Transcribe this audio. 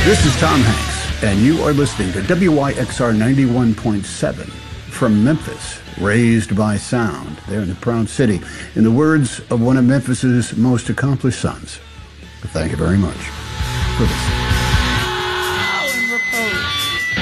This is Tom Hanks, and you are listening to WYXR 91.7 from Memphis, raised by sound, there in the Proud City, in the words of one of Memphis's most accomplished sons. Thank you very much for listening.